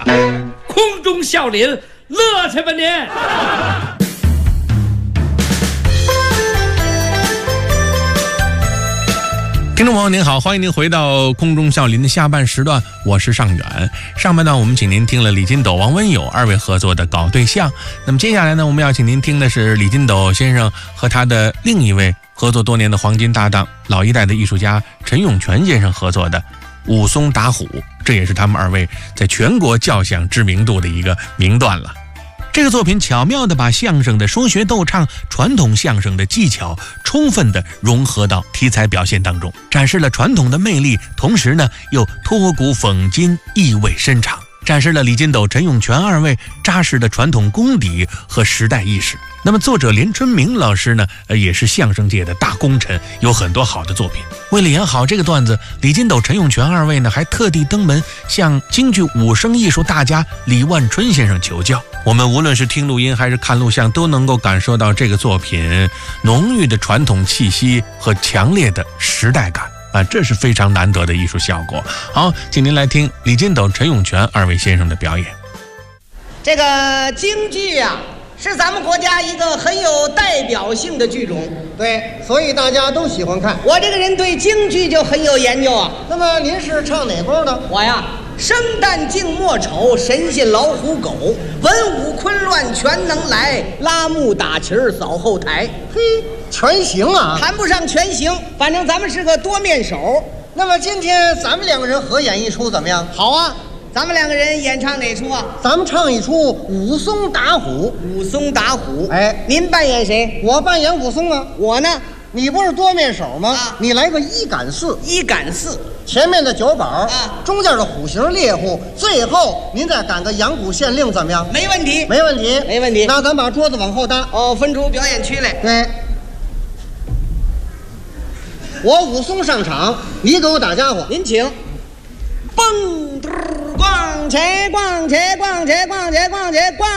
空中笑林，乐去吧您！ 听众朋友您好，欢迎您回到空中笑林的下半时段，我是尚远。上半段我们请您听了李金斗、王文友二位合作的《搞对象》，那么接下来呢，我们要请您听的是李金斗先生和他的另一位合作多年的黄金搭档，老一代的艺术家陈永泉先生合作的《武松打虎》，这也是他们二位在全国较享知名度的一个名段了。这个作品巧妙地把相声的说学逗唱、传统相声的技巧充分地融合到题材表现当中，展示了传统的魅力，同时呢又脱古讽今，意味深长，展示了李金斗、陈永泉二位扎实的传统功底和时代意识。那么作者连春明老师呢，也是相声界的大功臣，有很多好的作品。为了演好这个段子，李金斗、陈永泉二位呢还特地登门向京剧武生艺术大家李万春先生求教。我们无论是听录音还是看录像，都能够感受到这个作品浓郁的传统气息和强烈的时代感啊，这是非常难得的艺术效果。好，请您来听李金斗、陈永泉二位先生的表演。 这个京剧啊，是咱们国家一个很有代表性的剧种， 对，所以大家都喜欢看。 我这个人对京剧就很有研究啊。 那么您是唱哪工的？ 我呀，生旦净末丑，神仙老虎狗，文武昆乱全能来，拉幕打旗儿扫后台。 嘿，全行啊！ 谈不上全行，反正咱们是个多面手。 那么今天咱们两个人合演一出怎么样？ 好啊，咱们两个人演唱哪出啊？ 咱们唱一出武松打虎。 武松打虎。 哎， 您扮演谁？ 我扮演武松啊。 我呢？ 你不是多面手吗？ 啊， 你来个一杆四。 一杆四。 前面的九宝啊， 中间的虎形猎户，最后您再赶个阳谷县令，怎么样？ 没问题， 没问题， 没问题。 那咱把桌子往后搭。 哦，分出表演区来。 对，我武松上场，你给我打家伙。 您请。蹦嘟逛街逛街逛街逛街逛街逛。